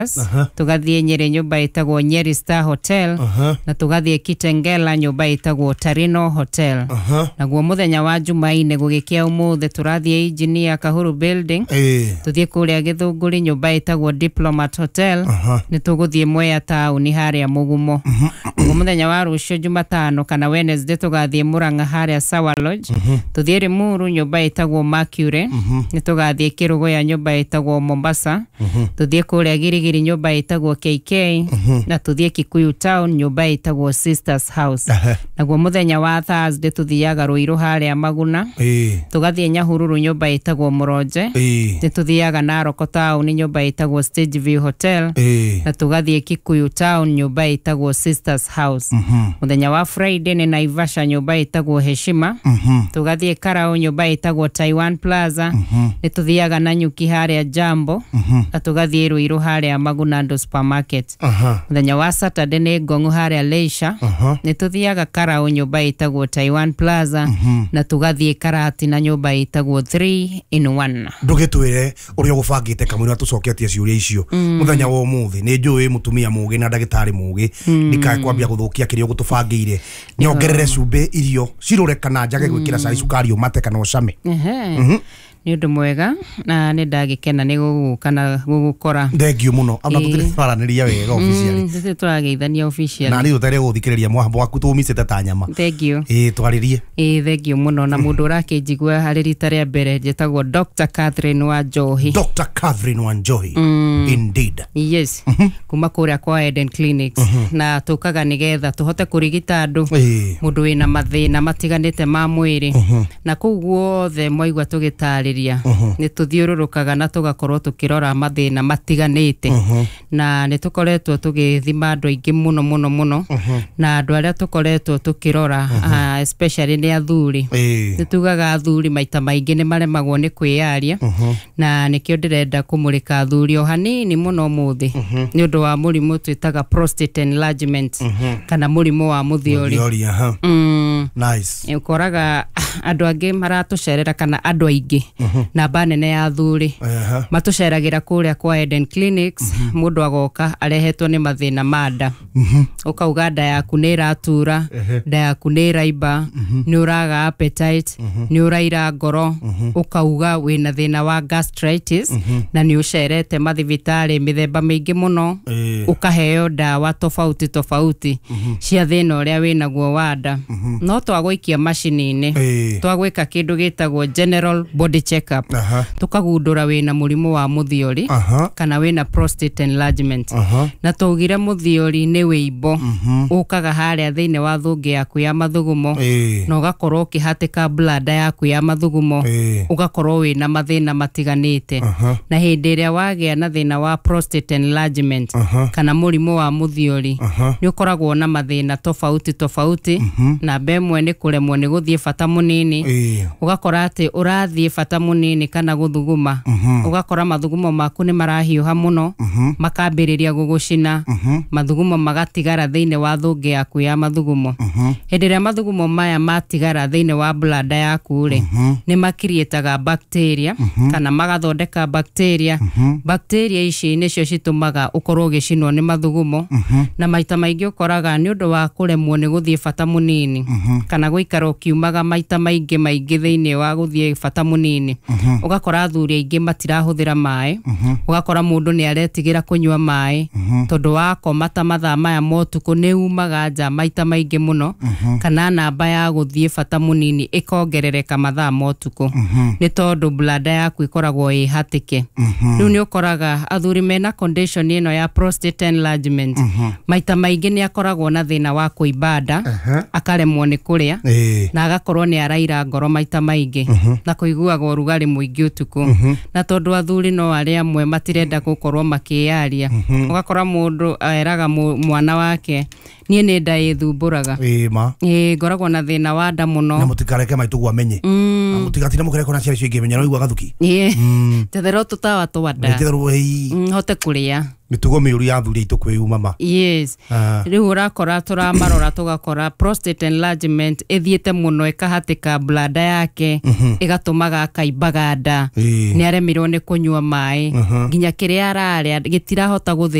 tugathie Nyeri nyumba itagwo Nyeri Star Hotel na tugathie Kitengela nyumba itagwo Tarino Hotel naguo muthenya wa Jumaine gugikia umuthe turathie Engineer Kahuru Building tuthie kuria Githunguri nyumba itagwo Diplomat Hotel ni tuguthie Mwea Town haria Mugumo muthenya wa rucio Jumatano kana Wednesday tugathie Murang'a haria Sawa Lodge tuthie Limuru nyumba itagwo Mercury ni tugathie Kirugo ya nyumba itagwo Mombasa tuthie kuria Girigiri nyumba itagwo KK na tuthie Kikuyu Town nyumba itagwo Sisters House naguo muthenya wa Thursday tuthiaga Ruiru haria Maguna tugathie Nyahururu nyumba itagwo Muronje ni tuthiaga Narok Town nyumba itagwo Stage View Hotel na tugathie Kikuyu Town nyumba itagwo Sisters House muthenya wa Friday ni Naivasha nyumba itagwo Heshima tugathie Karao nyumba itagwo Taiwan Plaza ni tuthiaga Nanyuki haria Jambo na tugathie Ruiru haria Magunando Supermarket muthenya wa Saturday ni Ngongo haria Leisha ni tuthiaga Karao nyumba itagwo Taiwan Plaza na tugathie Karati na nyumba itagwo 3 in 1 ndugitwire uria gubangite kamwira tucoketie ciuria icio muthenya wa umuthi ni njui mutumia mugi na ndagitari mugi ndikae kwambia guthukia kirio gutubangire nyongerere cumbe irio cirure kana njage gwikira cai cukari umate kana ucame ni undu mwega na ni ndagikena ni gugukana gugukora thengio muno amna tuthiraniriria wega officially tete turageithania officially na ni utere guthikiriria mwambo waku tumisite ta nyama thengio twaririe thengio muno na mundu rakijigwa hari rita ria mbere jetagwo Dr. Catherine Wanjohi indeed yes kuma kuria kwa Eden Clinics na tukaga nigetha tuhote kurigita andu mundu wina mathina matiganite ma mwiri na kuguo the moigwa tugitari ni tuthiururukaga na tugakorwo tukirora mathina matiganite na ni tukoretwo tugithima andu aingi muno na andu aria tukoretwo tukirora especially ni athuri ni tugaga athuri maita maingi ni maremagwo ni kwiaria na nikio ndirenda kumurika athuri o hanini muno muthi ni undu wa murimu twitaga prostate enlargement kana murimu wa muthiori nice ukoraga andu angi maratucerera kana andu aingi namba nene ya athuri matuceragira kuria kwa Eden Clinics mundu agoka arehetwo ni mathina mada ukauga nda yaku ni iratura nda yaku ni iraiba ni uraga appetite ni uraira ngoro ukauga wina thina wa gastritis na ni ucerete mathibitari mithemba mingi muno ukaheo dawa tofauti cia thina uria winaguo wa nda no twagwikia macini-ini twagwika kindu gitagwo general body check up tukagundura wina murimu wa muthiori kana wina prostate enlargement na tugire muthiori ni wiimbo ukaga haria thiine wa thungi yaku ya mathugumo no ugakorwo ukihatika bladder yaku ya mathugumo ugakorwo wina mathina matiganite na hindi iria wagia na thina wa prostate enlargement kana murimu wa muthiori ni ukoragwo na mathina tofauti na bemwe ni kuremwo ni guthie fata munini ugakora ati urathie fata munini kana guthuguma ugakora mathugumo maku ni marahiuha muno makambiriria gugucina mathugumo magatigara thiine wa thungi yaku ya mathugumo hindi iria mathugumo maya matigara thiine wa bladder yaku ri ni makirietaga bacteria kana magathondeka bacteria ici nicio citumaga ukorwo gicinwo ni mathugumo na maita maingi ukoraga ni undu wa kuremwo ni guthie fata munini kana guikara ukiumaga maita maingi thiine wa guthie fata munini ugakora athuri aingi matirahuthira mai ugakora mundu ni aretigira kunywa mai tondu wa komata mathaa maya motuku ni umaga nja maita maingi muno kana namba ya guthie fata munini ikongerereka mathaa motuku ni tondu bladder yaku ikoragwo ihatike riu ni ukoraga athuri mena condition ino ya prostate enlargement maita maingi ni akoragwo na thina wa kuibada akaremwo ni kuria na agakorwo ni araira ngoro maita maingi na kuiguaga urugari muingi utuku na tondu athuri no aria amwe matirenda gukorwo makiaria ugakora mundu eraga mwana wake nie ni nda ithumburaga ma ngoragwo na thina wa nda muno na mutikareke maitugu amenye Mutigatira mukereko na ciari cio ingimenya no igwa gathuki. Tethero tutawa twanda. Hote kuria. Mitugo miuru ya thuri itu kwiyuma ma. Yes. Riu urakora turamarora tugakora prostate enlargement ethiete muno ikahatika bladder yake igatumaga akaimbaga nda. Ni aremirwo ni kunyua mai. Nginya kiria araria gitirahota guthi